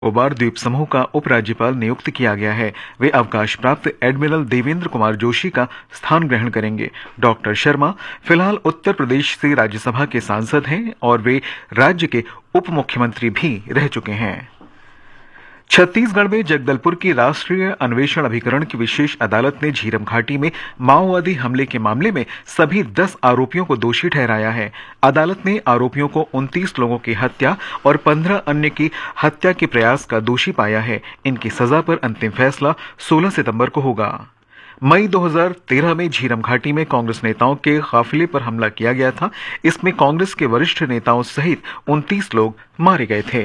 निकोबार द्वीप समूह का उपराज्यपाल नियुक्त किया गया है। वे अवकाश प्राप्त एडमिरल देवेंद्र कुमार जोशी का स्थान ग्रहण करेंगे। डॉक्टर शर्मा फिलहाल उत्तर प्रदेश से राज्यसभा के सांसद हैं और वे राज्य के उप मुख्यमंत्री भी रह चुके हैं। छत्तीसगढ़ में जगदलपुर की राष्ट्रीय अन्वेषण अभिकरण की विशेष अदालत ने झीरम घाटी में माओवादी हमले के मामले में सभी 10 आरोपियों को दोषी ठहराया है। अदालत ने आरोपियों को 29 लोगों की हत्या और 15 अन्य की हत्या के प्रयास का दोषी पाया है। इनकी सजा पर अंतिम फैसला 16 सितंबर को होगा। मई 2013 में झीरम घाटी में कांग्रेस नेताओं के काफिले पर हमला किया गया था। इसमें कांग्रेस के वरिष्ठ नेताओं सहित 29 लोग मारे गए थे।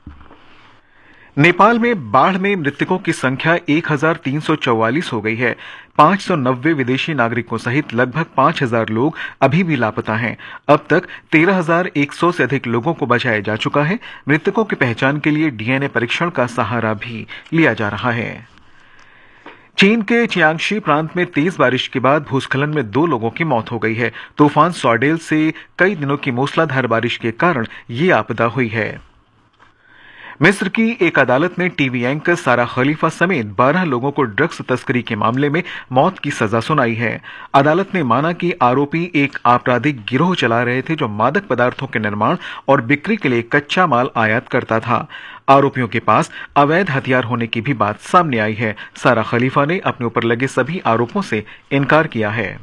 नेपाल में बाढ़ में मृतकों की संख्या 1344 हो गई है। 590 विदेशी नागरिकों सहित लगभग 5000 लोग अभी भी लापता हैं। अब तक 13100 से अधिक लोगों को बचाया जा चुका है। मृतकों की पहचान के लिए डीएनए परीक्षण का सहारा भी लिया जा रहा है। चीन के चियांगशी प्रांत में तेज बारिश के बाद भूस्खलन में 2 लोगों की मौत हो गई है। तूफान सॉडेल से कई दिनों की मूसलाधार बारिश के कारण ये आपदा हुई है। मिस्र की एक अदालत ने टीवी एंकर सारा खलीफा समेत 12 लोगों को ड्रग्स तस्करी के मामले में मौत की सजा सुनाई है। अदालत ने माना कि आरोपी एक आपराधिक गिरोह चला रहे थे जो मादक पदार्थों के निर्माण और बिक्री के लिए कच्चा माल आयात करता था। आरोपियों के पास अवैध हथियार होने की भी बात सामने आई है। सारा खलीफा ने अपने ऊपर लगे सभी आरोपों से इनकार किया है।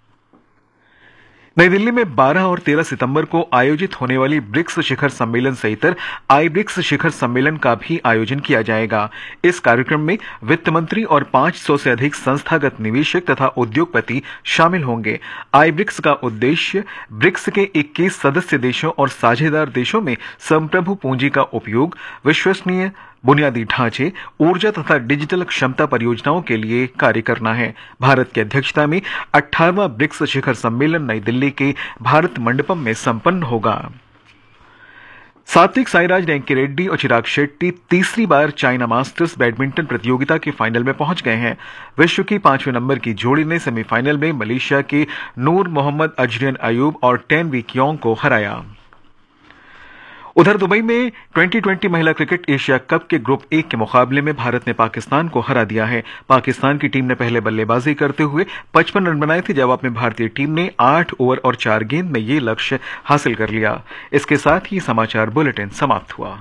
नई दिल्ली में 12 और 13 सितंबर को आयोजित होने वाली ब्रिक्स शिखर सम्मेलन से इतर आई ब्रिक्स शिखर सम्मेलन का भी आयोजन किया जाएगा। इस कार्यक्रम में वित्त मंत्री और 500 से अधिक संस्थागत निवेशक तथा उद्योगपति शामिल होंगे। आई ब्रिक्स का उद्देश्य ब्रिक्स के 21 सदस्य देशों और साझेदार देशों में संप्रभु पूंजी का उपयोग, विश्वसनीय बुनियादी ढांचे, ऊर्जा तथा डिजिटल क्षमता परियोजनाओं के लिए कार्य करना है। भारत की अध्यक्षता में 18वां ब्रिक्स शिखर सम्मेलन नई दिल्ली के भारत मंडपम में संपन्न होगा। सात्विक साईराज, रैंकी रेड्डी और चिराग शेट्टी तीसरी बार चाइना मास्टर्स बैडमिंटन प्रतियोगिता के फाइनल में पहुंच गए हैं। विश्व की 5वें नंबर की जोड़ी ने सेमीफाइनल में मलेशिया के नूर मोहम्मद अजरियन अयूब और टेन वी क्योंग को हराया। उधर दुबई में 2020 महिला क्रिकेट एशिया कप के ग्रुप ए के मुकाबले में भारत ने पाकिस्तान को हरा दिया है। पाकिस्तान की टीम ने पहले बल्लेबाजी करते हुए 55 रन बनाए थे। जवाब में भारतीय टीम ने 8 ओवर और 4 गेंद में ये लक्ष्य हासिल कर लिया। इसके साथ ही समाचार बुलेटिन समाप्त हुआ।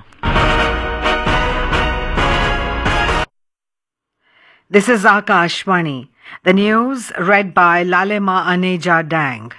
This is Akashvani. The news read by Lalema Aneja Dang.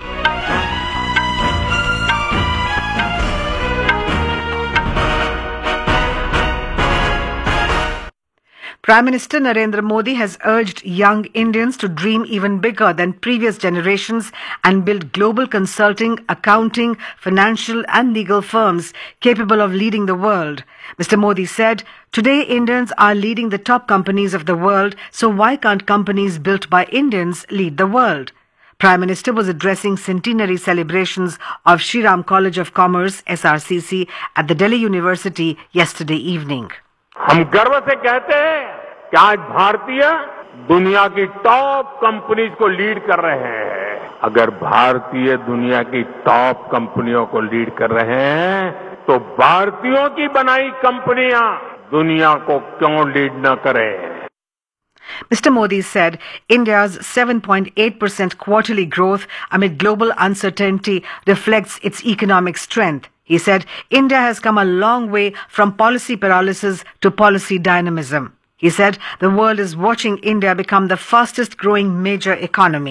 Prime Minister Narendra Modi has urged young Indians to dream even bigger than previous generations and build global consulting, accounting, financial and legal firms capable of leading the world. Mr. Modi said, "Today Indians are leading the top companies of the world, so why can't companies built by Indians lead the world?" Prime Minister was addressing centenary celebrations of Shri Ram College of Commerce, SRCC, at the Delhi University yesterday evening. हम गर्व से कहते हैं कि आज भारतीय दुनिया की टॉप कंपनीज को लीड कर रहे हैं। अगर भारतीय दुनिया की टॉप कंपनियों को लीड कर रहे हैं तो भारतीयों की बनाई कंपनियां दुनिया को क्यों लीड न करें? Mr. Modi said India's 7.8% quarterly growth amid global uncertainty reflects its economic strength. He said India has come a long way from policy paralysis to policy dynamism. He said the world is watching India become the fastest growing major economy.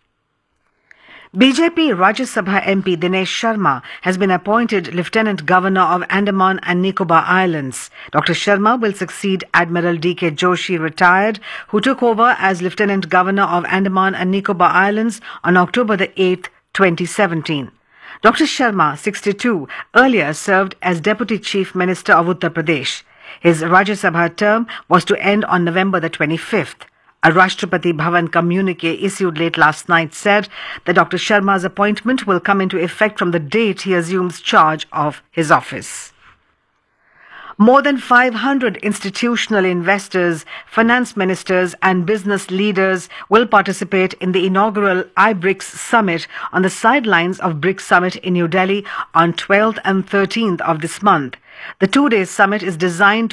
BJP Rajya Sabha MP Dinesh Sharma has been appointed Lieutenant Governor of Andaman and Nicobar Islands. Dr. Sharma will succeed Admiral D.K. Joshi, retired, who took over as Lieutenant Governor of Andaman and Nicobar Islands on October the 8th, 2017. Dr. Sharma, 62, earlier served as Deputy Chief Minister of Uttar Pradesh. His Rajya Sabha term was to end on November the 25th. A Rashtrapati Bhavan communique issued late last night said that Dr. Sharma's appointment will come into effect from the date he assumes charge of his office. More than 500 institutional investors, finance ministers and business leaders will participate in the inaugural iBRICS Summit on the sidelines of BRICS Summit in New Delhi on 12th and 13th of this month. The two-day summit is designed